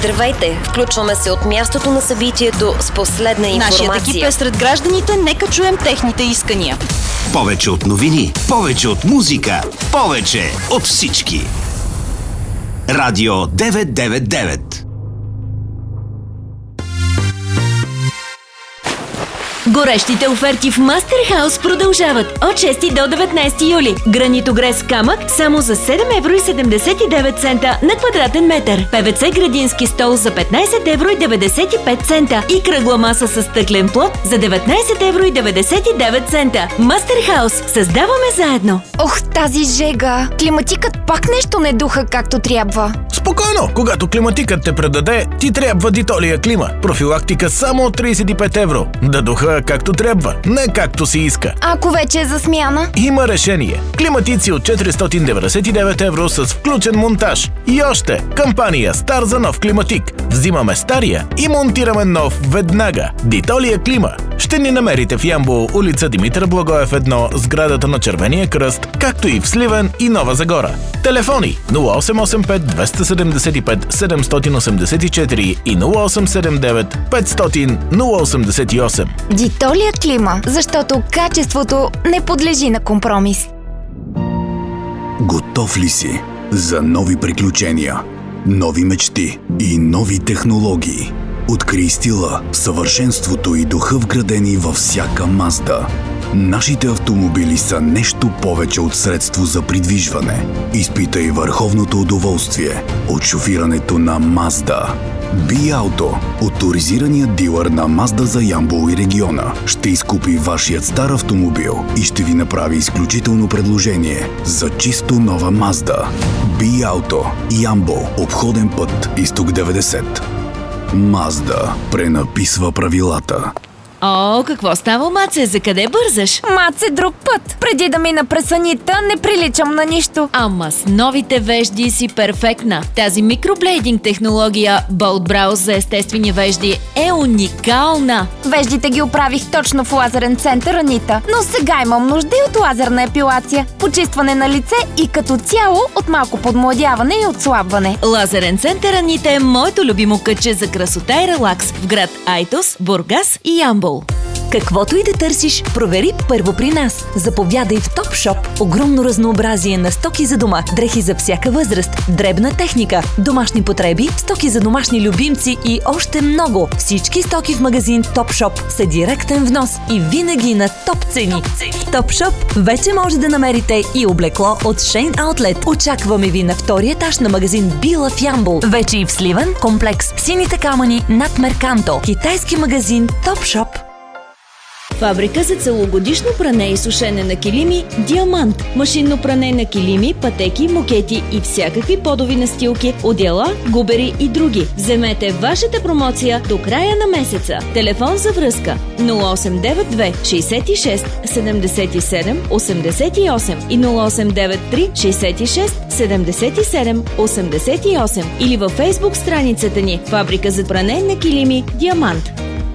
Здравейте! Включваме се от мястото на събитието с последна информация. Нашият екип е сред гражданите, нека чуем техните искания. Повече от новини, повече от музика, повече от всички. Радио 999. Горещите оферти в Мастерхаус продължават от 6 до 19 юли. Гранитогрес камък само за 7,79 евро на квадратен метър. ПВЦ градински стол за 15,95 евро и кръгла маса с стъклен плот за 19,99 евро. Мастерхаус. Създаваме заедно. Ох, тази жега! Климатикът пак нещо не духа както трябва. Спокойно! Когато климатикът те предаде, ти трябва Дитолия Клима. Профилактика само от 35 евро. Да духа както трябва, не както си иска. Ако вече е за смяна? Има решение. Климатици от 499 евро с включен монтаж. И още, кампания Стар за нов климатик. Взимаме стария и монтираме нов веднага. Дитолия Клима. Ще ни намерите в Ямбол, улица Димитър Благоев 1, сградата на Червения кръст, както и в Сливен и Нова Загора. Телефони 0885 275 784 и 0879 500 088. Дитолия Клима, защото качеството не подлежи на компромис. Готов ли си за нови приключения, нови мечти и нови технологии? Открий стила, съвършенството и духа вградени във всяка Мазда. Нашите автомобили са нещо повече от средство за придвижване. Изпитай върховното удоволствие от шофирането на Мазда. Би-Ауто, оторизираният дилър на Мазда за Ямбол и региона, ще изкупи вашият стар автомобил и ще ви направи изключително предложение за чисто нова Мазда. Би-Ауто, Ямбол, обходен път Изток 90. Мазда пренаписва правилата. О, какво става, Маце? За къде бързаш? Маце, друг път. Преди да мина през Анита, не приличам на нищо. Ама с новите вежди си перфектна. Тази микроблейдинг технология Bold Brows за естествени вежди е уникална. Веждите ги оправих точно в лазерен център Анита, но сега имам нужда и от лазерна епилация, почистване на лице и като цяло от малко подмладяване и отслабване. Лазерен център Анита е моето любимо кътче за красота и релакс в град Айтос, Бургас и Ямбол. Каквото и да търсиш, провери първо при нас. Заповядай в Топшоп. Огромно разнообразие на стоки за дома, дрехи за всяка възраст, дребна техника, домашни потреби, стоки за домашни любимци и още много. Всички стоки в магазин Топшоп са директен внос и винаги на топ цени. В Топшоп вече може да намерите и облекло от Шейн Аутлет. Очакваме ви на втория етаж на магазин Била в Ямбол. Вече и в Сливен, комплекс Сините камъни над Мерканто. Китайски магазин Топшоп. Фабрика за целогодишно пране и сушене на килими Диамант. Машинно пране на килими, пътеки, мокети и всякакви подови настилки, одеяла, губери и други. Вземете вашата промоция до края на месеца. Телефон за връзка 0892 66 77 88 и 0893 66 77 88 или във Фейсбук страницата ни Фабрика за пране на килими Диамант.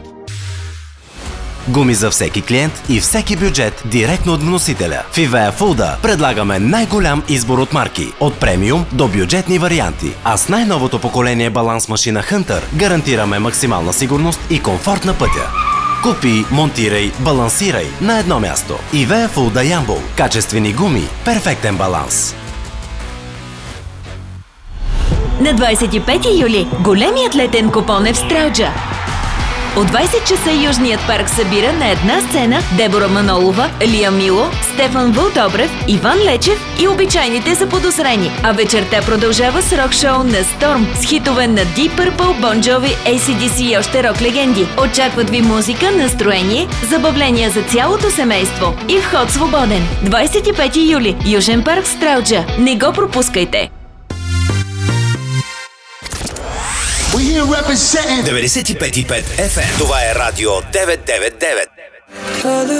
Гуми за всеки клиент и всеки бюджет директно от вносителя. В Ивея Фулда предлагаме най-голям избор от марки, от премиум до бюджетни варианти. А с най-новото поколение баланс машина Hunter гарантираме максимална сигурност и комфорт на пътя. Купи, монтирай, балансирай на едно място. Ивея Фулда Ямбол. Качествени гуми, перфектен баланс. На 25 юли големият летен купон е в Стралджа. От 20 часа Южният парк събира на една сцена Дебора Манолова, Лия Мило, Стефан Вълтобрев, Иван Лечев и обичайните заподозрени. А вечерта продължава с рок-шоу на Storm с хитове на Deep Purple, Bon Jovi, AC/DC и още рок-легенди. Очакват ви музика, настроение, забавления за цялото семейство и вход свободен. 25 юли, Южен парк Стралджа. Не го пропускайте! 95,5 FM. Това е Радио 999.